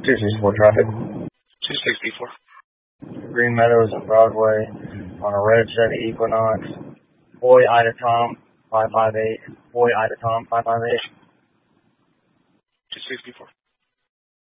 264 traffic. 264. Green Meadows Broadway on a red Chevy Equinox. Boy Ida Tom 558. Boy Ida Tom 558. 264.